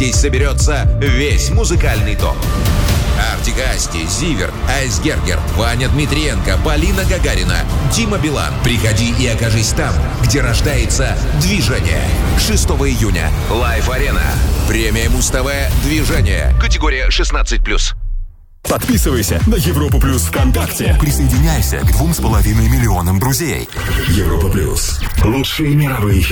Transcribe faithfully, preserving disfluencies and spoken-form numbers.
Здесь соберется весь музыкальный топ. Артик и Асти, Зиверт, Айсгергер, Ваня Дмитриенко, Полина Гагарина, Дима Билан. Приходи и окажись там, где рождается движение. шестого июня. Лайв-арена. Премия Муз-ТВ «Движение». Категория шестнадцать плюс. Подписывайся на Европу Плюс ВКонтакте. Присоединяйся к двум с половиной миллионам друзей. Европа Плюс. Лучшие мировые хиты.